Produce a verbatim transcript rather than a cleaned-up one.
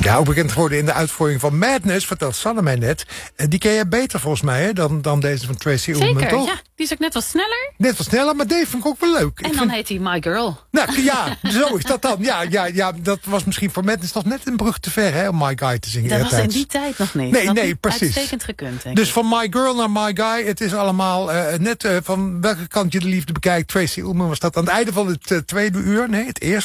Ja, ook bekend geworden in de uitvoering van Madness, vertelt Sanne mij net. Uh, die ken je beter volgens mij hè, dan, dan deze van Tracy Ullman, Zeker, toch? ja. Die is ook net wat sneller. Net wat sneller, maar deze vond ik ook wel leuk. En ik dan vind... heet hij My Girl. Nou ja, zo is dat dan. Ja, ja, ja, dat was misschien voor Madness nog net een brug te ver, hè, om My Guy te zingen. Dat was eertijds. in die tijd nog niet. Nee, dat nee, precies. Uitstekend gekund, denk Dus ik. van My Girl naar My Guy, het is allemaal uh, net uh, van welke kant je de liefde bekijkt. Tracy Ullman was dat aan het einde van het uh, tweede uur. Nee, het eerste.